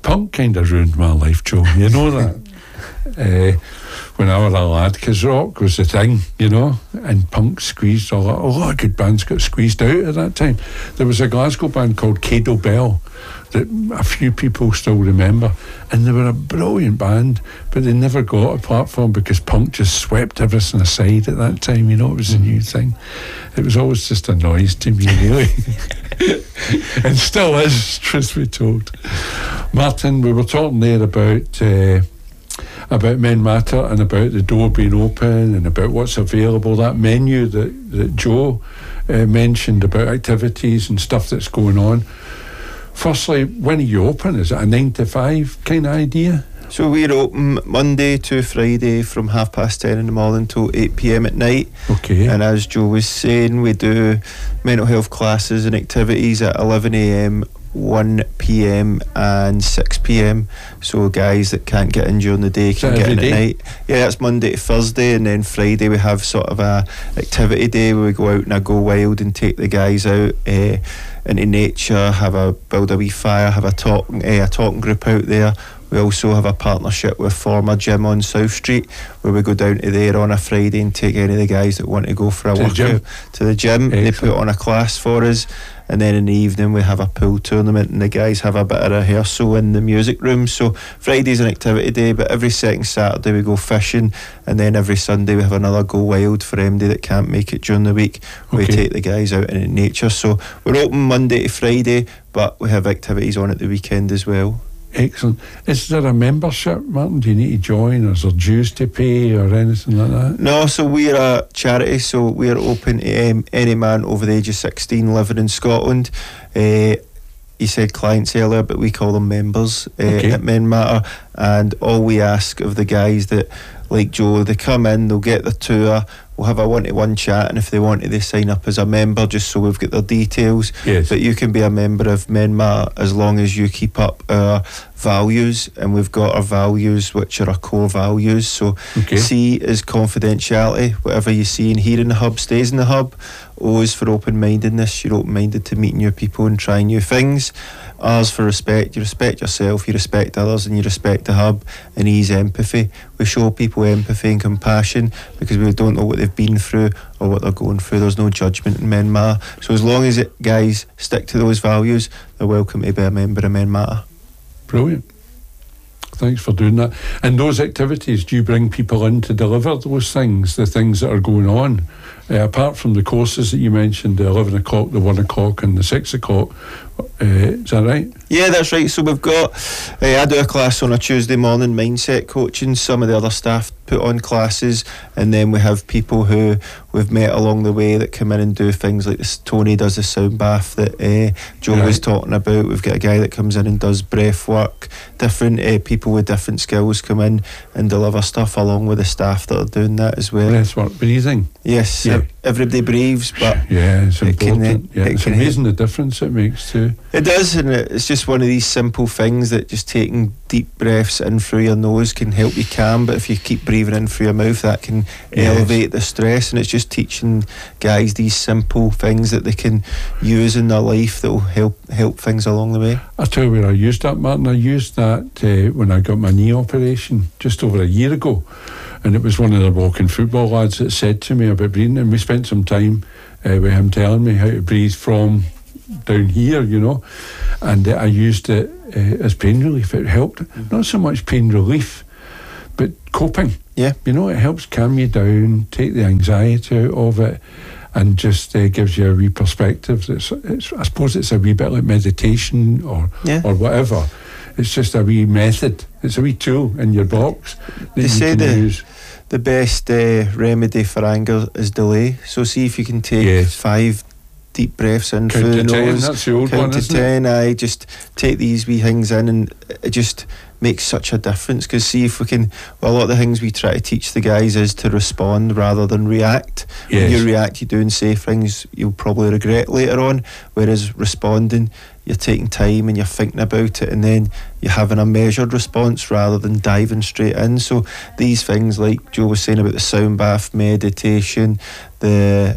punk kind of ruined my life, Joe. You know that. When I was a lad, because rock was the thing, you know, and punk squeezed a lot of good bands got squeezed out at that time. There was a Glasgow band called Cado Bell that a few people still remember, and they were a brilliant band, but they never got a platform because punk just swept everything aside at that time. You know, it was a new thing. It was always just a noise to me, really. And still is, truth be told. Martin, we were talking there about Men Matter and about the door being open and about what's available, that menu that Joe mentioned about activities and stuff that's going on. Firstly, when are you open? Is it a 9 to 5 kind of idea? So we're open Monday to Friday from 10:30 in the morning till 8 p.m. at night. Okay. And as Joe was saying, we do mental health classes and activities at 11 a.m, 1 p.m. and 6 p.m. So guys that can't get in during the day can get in at night. Yeah, that's Monday to Thursday, and then Friday we have sort of a activity day where we go out and I go wild and take the guys out into nature, build a wee fire, have a talking group out there. We also have a partnership with Former Gym on South Street, where we go down to there on a Friday and take any of the guys that want to go for a workout to the gym. They put on a class for us, and then in the evening we have a pool tournament and the guys have a bit of rehearsal in the music room. So Friday's an activity day, but every second Saturday we go fishing, and then every Sunday we have another go wild for MD that can't make it during the week. We take the guys out in nature. So we're open Monday to Friday, but we have activities on at the weekend as well. Excellent. Is there a membership, Martin? Do you need to join, or is there dues to pay or anything like that? No, so we're a charity, so we're open to any man over the age of 16 living in Scotland. You said clients earlier, but we call them members at Men Matter, and all we ask of the guys that, like Joe, they come in, they'll get the tour, we'll have a one-to-one chat, and if they want to, they sign up as a member just so we've got their details. Yes. But you can be a member of Men Matter as long as you keep up our values, and we've got our values which are our core values. So C is confidentiality. Whatever you see and hear in the hub stays in the hub. O is for open-mindedness. You're open-minded to meeting new people and trying new things. R's for respect. You respect yourself, you respect others, and you respect the hub. And E is empathy. We show people empathy and compassion because we don't know what they've been through or what they're going through. There's no judgment in Men Matter. So as long as guys stick to those values, they're welcome to be a member of Men Matter. Brilliant. Thanks for doing that. And those activities, do you bring people in to deliver those things, the things that are going on? Apart from the courses that you mentioned, the 11 o'clock, the 1 o'clock and the 6 o'clock, is that right? Yeah, that's right. So we've got, I do a class on a Tuesday morning, mindset coaching. Some of the other staff put on classes, and then we have people who we've met along the way that come in and do things like this. Tony does the sound bath that Joe was talking about. We've got a guy that comes in and does breath work. Different people with different skills come in and deliver stuff along with the staff that are doing that as well. Breath work, breathing. Yes, everybody breathes, but it's important. It's amazing the difference it makes too. It does, and it's just one of these simple things that just taking deep breaths in through your nose can help you calm, but if you keep breathing in through your mouth, that can elevate the stress. And it's just teaching guys these simple things that they can use in their life that will help things along the way. I'll tell you where I used that, Martin. I used that when I got my knee operation just over a year ago. And it was one of the walking football lads that said to me about breathing, and we spent some time with him telling me how to breathe from down here, you know. And I used it as pain relief. It helped. Not so much pain relief, but coping. Yeah. You know, it helps calm you down, take the anxiety out of it, and just gives you a wee perspective. I suppose it's a wee bit like meditation or whatever. It's just a wee method. It's a wee tool in your box that they say the best remedy for anger is delay. So see if you can take 5 deep breaths in through the nose. That's the old count one, to 10. I just take these wee things in, and it just makes such a difference. Because see if we can. Well, a lot of the things we try to teach the guys is to respond rather than react. When you react, you do and say things you'll probably regret later on. Whereas responding, you're taking time and you're thinking about it, and then you're having a measured response rather than diving straight in. So these things, like Joe was saying about the sound bath, meditation, the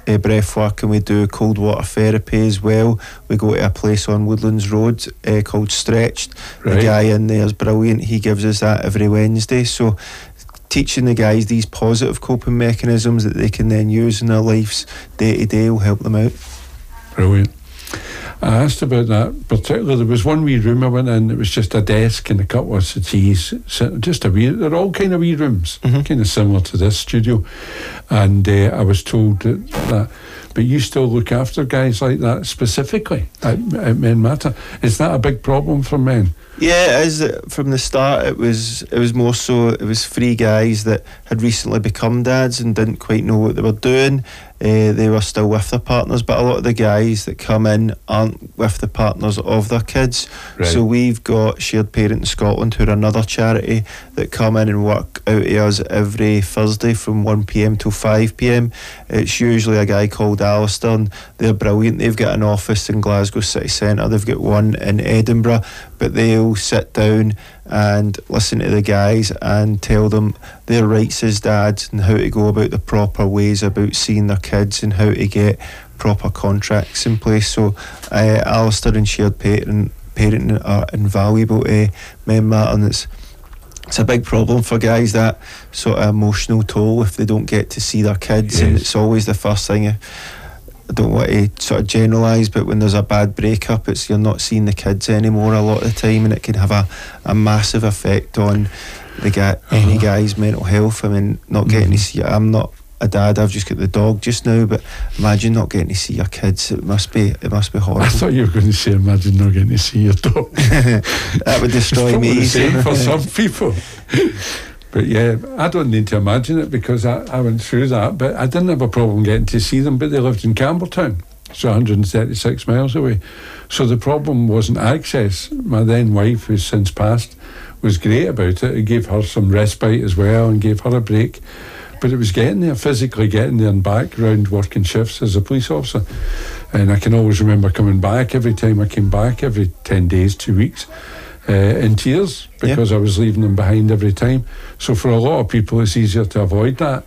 breath work, and we do cold water therapy as well. We go to a place on Woodlands Road called Stretched. Right. The guy in there is brilliant. He gives us that every Wednesday. So teaching the guys these positive coping mechanisms that they can then use in their lives day to day will help them out. Brilliant. I asked about that particularly. There was one wee room I went in. It was just a desk and a couple of settees. Just a wee. They're all kind of wee rooms, kind of similar to this studio. And I was told that. But you still look after guys like that specifically at Men Matter. Is that a big problem for men? Yeah, it is. From the start, it was more so. It was 3 guys that had recently become dads and didn't quite know what they were doing. They were still with their partners, but a lot of the guys that come in aren't with the partners of their kids. Right. So we've got Shared Parenting Scotland, who are another charity that come in and work out of us every Thursday from 1 p.m. till 5 p.m. It's usually a guy called Alistair, and they're brilliant. They've got an office in Glasgow City Centre. They've got one in Edinburgh, but they'll sit down and listen to the guys and tell them their rights as dads and how to go about the proper ways about seeing their kids and how to get proper contracts in place. So Alistair and Shared Parenting are invaluable to Men Matter, and it's a big problem for guys, that sort of emotional toll if they don't get to see their kids. Yes. And it's always the first thing. I don't want to sort of generalise, but when there's a bad breakup, it's you're not seeing the kids anymore a lot of the time, and it can have a massive effect on any guy's mental health. I mean, not getting to see. I'm not a dad. I've just got the dog just now, but imagine not getting to see your kids. It must be horrible. I thought you were going to say, imagine not getting to see your dog. That would destroy me. It's probably the same for some people. But yeah, I don't need to imagine it because I went through that, but I didn't have a problem getting to see them, but they lived in Campbelltown, so 136 miles away. So the problem wasn't access. My then wife, who's since passed, was great about it. It gave her some respite as well and gave her a break. But it was getting there, physically getting there and back around working shifts as a police officer. And I can always remember coming back every time I came back, every 10 days, 2 weeks, in tears because I was leaving them behind every time. So for a lot of people, it's easier to avoid that.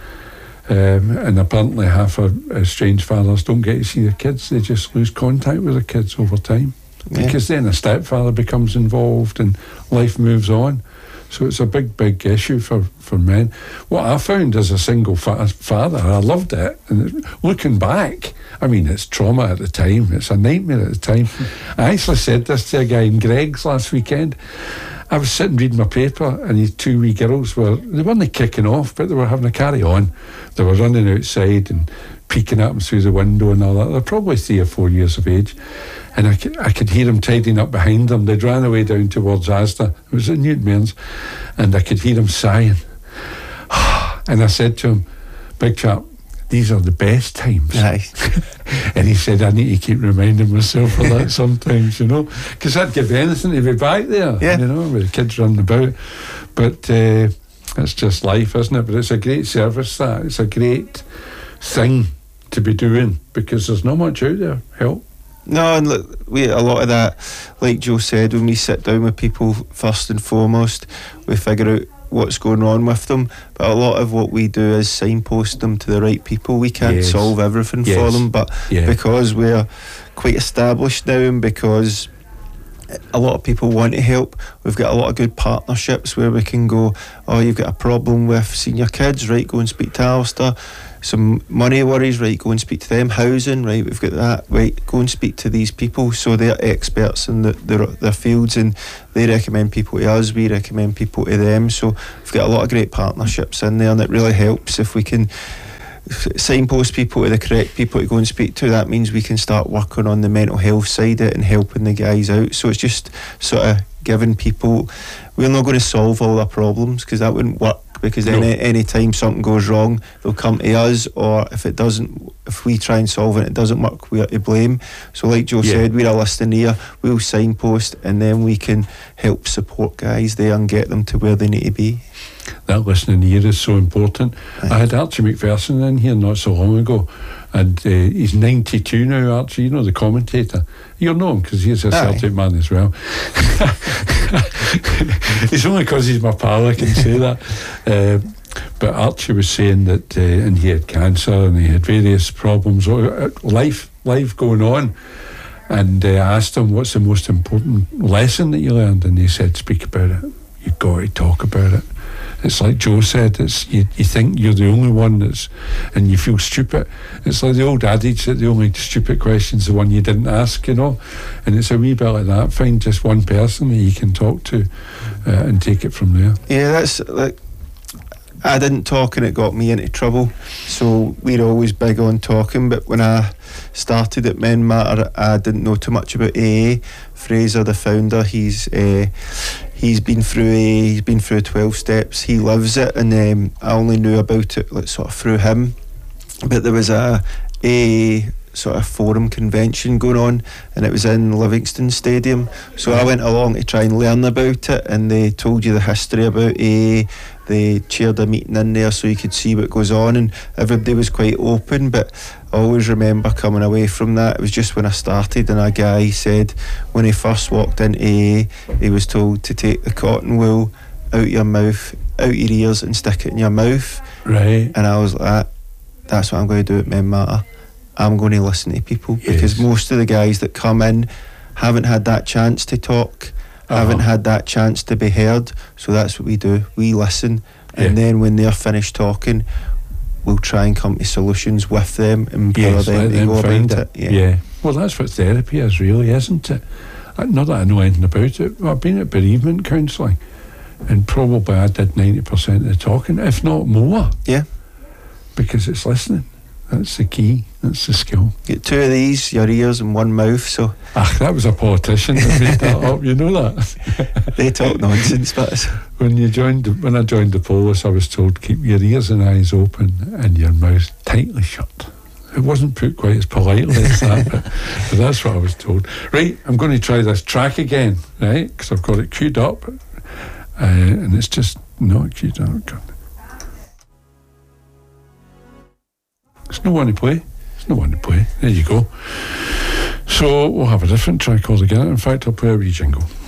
And apparently half of estranged fathers don't get to see their kids. They just lose contact with their kids over time. Because then a stepfather becomes involved and life moves on. So it's a big issue for men. What I found as a single father, I loved it. And looking back, I mean, it's trauma at the time. It's a nightmare at the time. I actually said this to a guy in Greggs last weekend. I was sitting reading my paper, and these 2 wee girls they weren't kicking off, but they were having a carry on. They were running outside and peeking at them through the window and all that. They're probably 3 or 4 years of age. And I could hear them tidying up behind them. They'd ran away down towards Asda. It was in Newton Mearns. And I could hear them sighing. And I said to him, big chap, these are the best times. Nice. And he said, I need to keep reminding myself of that sometimes, because I'd give anything to be back there, with the kids running about. But it's just life, isn't it? But it's a great service, that. It's a great thing to be doing, because there's not much out there. Help. No, and look, a lot of that, like Joe said, when we sit down with people, first and foremost, we figure out what's going on with them. But a lot of what we do is signpost them to the right people. We can't solve everything for them, but because we're quite established now, and because a lot of people want to help, we've got a lot of good partnerships where we can go, you've got a problem with seeing your kids, right, go and speak to Alistair. Some money worries, right, go and speak to them. Housing, right, we've got that, right, go and speak to these people. So they're experts in their fields, and they recommend people to us, we recommend people to them. So we've got a lot of great partnerships in there, and it really helps if we can signpost people to the correct people to go and speak to. That means we can start working on the mental health side of it and helping the guys out. So it's just sort of giving people, we're not going to solve all their problems, because that wouldn't work, because then any time something goes wrong, they'll come to us, or if we try and solve it and it doesn't work, we're to blame. So like Joe said, we're a listening ear, we'll signpost, and then we can help support guys there and get them to where they need to be. That listening ear is so important. I had Archie Macpherson in here not so long ago, and he's 92 now, Archie, the commentator. You'll know him because he's a Celtic man as well. It's only because he's my pal I can say that. But Archie was saying that, and he had cancer and he had various problems, life going on. And I asked him, what's the most important lesson that you learned? And he said, speak about it. You've got to talk about it. It's like Joe said, you think you're the only one and you feel stupid. It's like the old adage that the only stupid question's the one you didn't ask, you know. And it's a wee bit like that. Find just one person that you can talk to and take it from there. Yeah, that's like, I didn't talk and it got me into trouble. So we're always big on talking, but when I started at Men Matter, I didn't know too much about AA. Fraser, the founder, he's been through AA, he's been through 12 steps, he loves it, and I only knew about it like, sort of through him. But there was a AA sort of forum convention going on, and it was in Livingston Stadium, so I went along to try and learn about it, and they told you the history about AA. They chaired a meeting in there so you could see what goes on, and everybody was quite open. But I always remember coming away from that, it was just when I started, and a guy said when he first walked into AA, he was told to take the cotton wool out your mouth, out your ears, and stick it in your mouth. Right. And I was like, that's what I'm going to do at Men Matter. I'm going to listen to people, because most of the guys that come in haven't had that chance to talk, haven't had that chance to be heard. So that's what we do, we listen, and then when they're finished talking, we'll try and come to solutions with them and empower them to go about it. Yeah. Well, that's what therapy is really, isn't it? Not that I know anything about it, I've been at bereavement counselling, and probably I did 90% of the talking, if not more. Yeah. Because it's listening. That's the key. That's the skill. Get two of these, your ears and one mouth. So that was a politician that made that up. You know that. They talk nonsense, but when I joined the police, I was told keep your ears and eyes open and your mouth tightly shut. It wasn't put quite as politely as that, but that's what I was told. Right, I'm going to try this track again, right? Because I've got it queued up, and it's just not queued up. There's no one to play. There you go. So we'll have a different track altogether. In fact, I'll play a wee jingle.